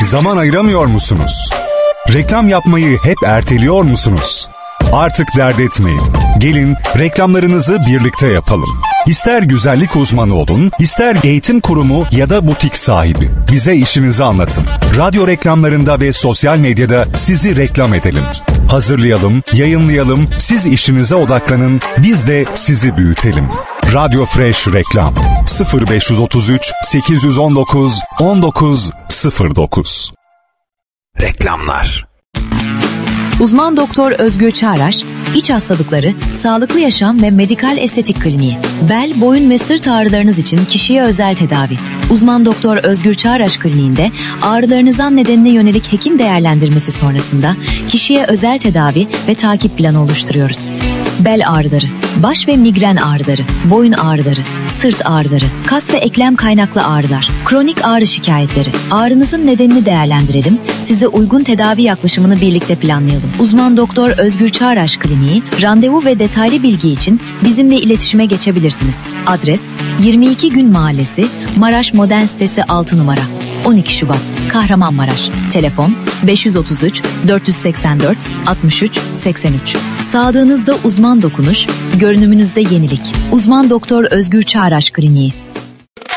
Zaman ayıramıyor musunuz? Reklam yapmayı hep erteliyor musunuz? Artık dert etmeyin. Gelin reklamlarınızı birlikte yapalım. İster güzellik uzmanı olun, ister eğitim kurumu ya da butik sahibi. Bize işinizi anlatın. Radyo reklamlarında ve sosyal medyada sizi reklam edelim. Hazırlayalım, yayınlayalım, siz işinize odaklanın, biz de sizi büyütelim. Radyo Fresh Reklam 0533 819 1909. Reklamlar. Uzman Doktor Özgür Çağraş, İç Hastalıkları, Sağlıklı Yaşam ve Medikal Estetik Kliniği. Bel, boyun ve sırt ağrılarınız için kişiye özel tedavi. Uzman Doktor Özgür Çağraş Kliniğinde ağrılarınızın nedenine yönelik hekim değerlendirmesi sonrasında kişiye özel tedavi ve takip planı oluşturuyoruz. Bel ağrıları, baş ve migren ağrıları, boyun ağrıları, sırt ağrıları, kas ve eklem kaynaklı ağrılar, kronik ağrı şikayetleri. Ağrınızın nedenini değerlendirelim, size uygun tedavi yaklaşımını birlikte planlayalım. Uzman Doktor Özgür Çağraş Kliniği, randevu ve detaylı bilgi için bizimle iletişime geçebilirsiniz. Adres 22 Gün Mahallesi, Maraş Modern Sitesi 6 numara. 12 Şubat, Kahramanmaraş. Telefon 533 484 63 83. Sağlığınızda uzman dokunuş, görünümünüzde yenilik. Uzman Doktor Özgür Çağraş Kliniği.